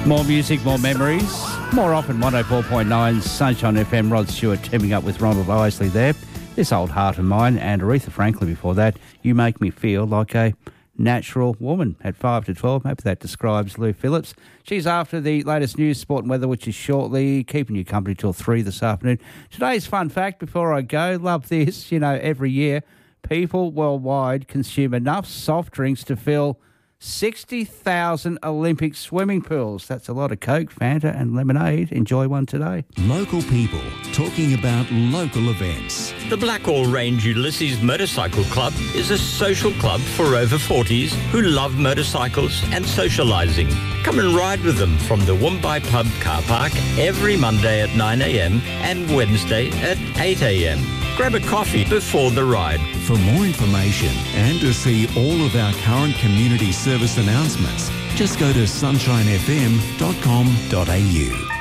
More music, more memories. More often 104.9 Sunshine FM. Rod Stewart teaming up with Ronald Isley there. This old heart of mine, and Aretha Franklin before that. You make me feel like a natural woman at 5 to 12. Maybe that describes Lou Phillips. She's after the latest news, sport and weather, which is shortly, keeping you company till 3 this afternoon. Today's fun fact before I go, love this, every year people worldwide consume enough soft drinks to fill 60,000 Olympic swimming pools. That's a lot of Coke, Fanta and lemonade. Enjoy one today. Local people talking about local events. The Blackall Range Ulysses Motorcycle Club is a social club for over 40s who love motorcycles and socialising. Come and ride with them from the Woombye Pub car park every Monday at 9 a.m. and Wednesday at 8 a.m. Grab a coffee before the ride. For more information and to see all of our current community service announcements, just go to sunshinefm.com.au.